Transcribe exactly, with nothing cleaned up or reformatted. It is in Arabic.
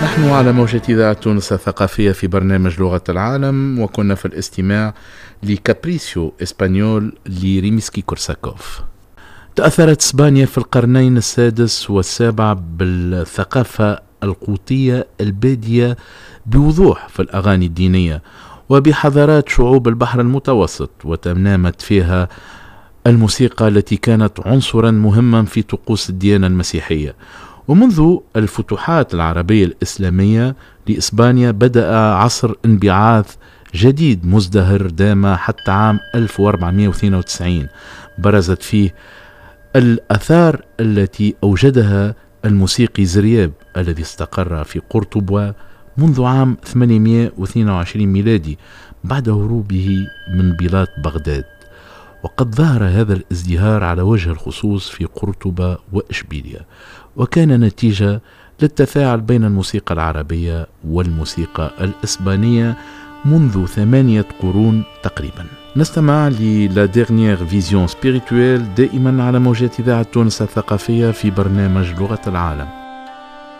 نحن على موجة إذاعة تونس الثقافية في برنامج لغة العالم، وكنا في الاستماع لكابريسيو إسبانيول لريمسكي كورساكوف. تأثرت إسبانيا في القرنين السادس والسابع بالثقافة القوطية البادية بوضوح في الأغاني الدينية وبحضارات شعوب البحر المتوسط، وتنامت فيها الموسيقى التي كانت عنصرا مهما في طقوس الديانة المسيحية. ومنذ الفتوحات العربية الإسلامية لإسبانيا بدأ عصر انبعاث جديد مزدهر دام حتى عام ألف وأربعمائة واثنين وتسعين، برزت فيه الآثار التي أوجدها الموسيقي زرياب الذي استقر في قرطبة منذ عام ثمانمائة واثنين وعشرين ميلادي بعد هروبه من بلاد بغداد. وقد ظهر هذا الازدهار على وجه الخصوص في قرطبة وإشبيلية، وكان نتيجة للتفاعل بين الموسيقى العربية والموسيقى الإسبانية منذ ثمانية قرون تقريبا. نستمع للا ديرنيير فيزيون سبيريتويل دائما على موجات إذاعة تونس الثقافية في برنامج لغة العالم.